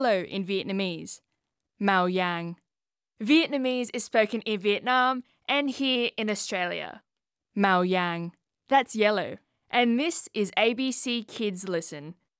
Yellow in Vietnamese. Mao Yang. Vietnamese is spoken in Vietnam and here in Australia. Mao Yang. That's yellow. And this is ABC Kids Listen.